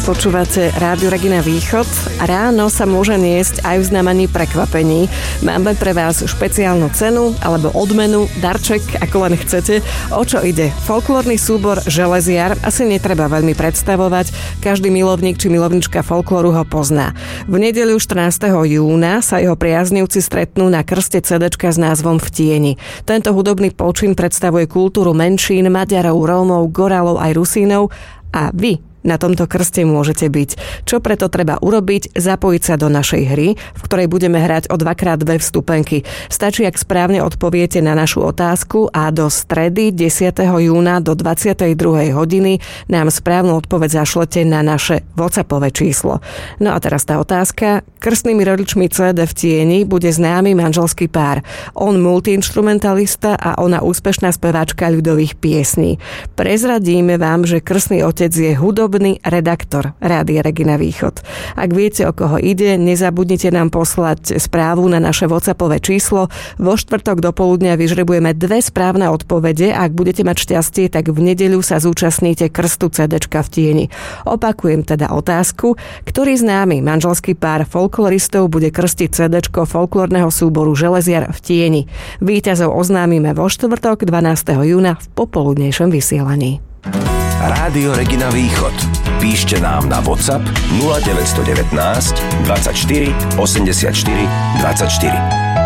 Počúvate Rádio Regina Východ. Ráno sa môže niesť aj v znamení prekvapení. Máme pre vás špeciálnu cenu alebo odmenu, darček, ako len chcete. O čo ide? Folklórny súbor Železiar asi netreba veľmi predstavovať. Každý milovník či milovnička folklóru ho pozná. V nedeľu 14. júna sa jeho priaznivci stretnú na krste CDčka s názvom V tieni. Tento hudobný počin predstavuje kultúru menšín, Maďarov, Rómov, Goralov aj Rusínov a vy na tomto krste môžete byť. Čo preto treba urobiť? Zapojiť sa do našej hry, v ktorej budeme hrať o 2x2 vstupenky. Stačí, ak správne odpoviete na našu otázku a do stredy 10. júna do 22. hodiny nám správnu odpoveď zašlete na naše WhatsAppové číslo. No a teraz tá otázka. Krstnými rodičmi CD V tieni bude známy manželský pár. On multiinstrumentalista a ona úspešná speváčka ľudových piesní. Prezradíme vám, že krstný otec je hudobný redaktor Rádia Regina Východ. Ak viete, o koho ide, nezabudnite nám poslať správu na naše WhatsAppové číslo. Vo štvrtok do poludnia vyžrebujeme 2 správne odpovede. Ak budete mať šťastie, tak v nedeľu sa zúčastníte krstu CDčka V tieni. Opakujem teda otázku, ktorý známy manželský pár folkloristov bude krstiť CDčko folklórneho súboru Železiar V tieni. Víťazov oznámime vo štvrtok 12. júna v popoludnejšom vysielaní. Rádio Regina Východ. Píšte nám na WhatsApp 0919 24 84 24.